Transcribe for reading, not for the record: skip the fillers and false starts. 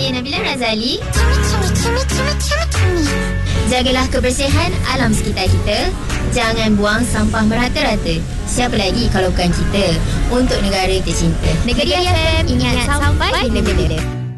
Saya Nabila Razali. Jagalah kebersihan alam sekitar kita. Jangan buang sampah merata-rata. Siapa lagi kalau bukan kita? Untuk negara tercinta. Negeri FM, ingat sampai bila-bila.